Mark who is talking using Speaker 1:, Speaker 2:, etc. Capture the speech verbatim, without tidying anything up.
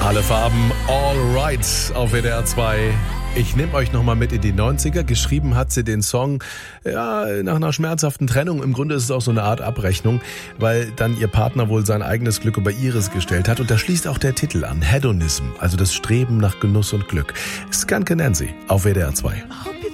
Speaker 1: Alle Farben, all right auf W D R zwei. Ich nehme euch nochmal mit in die neunziger. Geschrieben hat sie den Song ja nach einer schmerzhaften Trennung. Im Grunde ist es auch so eine Art Abrechnung, weil dann ihr Partner wohl sein eigenes Glück über ihres gestellt hat. Und da schließt auch der Titel an, Hedonism, also das Streben nach Genuss und Glück. Skanke Nancy auf W D R zwei.